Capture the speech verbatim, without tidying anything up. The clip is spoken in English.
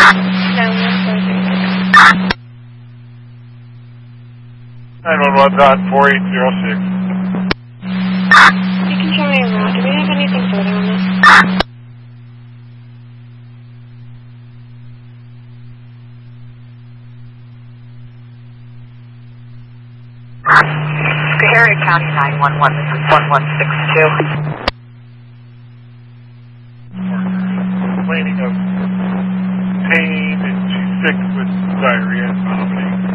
nine one one dot four eight zero six. You can show me around. Do we have anything further on this? Harry County nine one one, this is one one six two. Complaining of pain and she's sick with diarrhea and vomiting.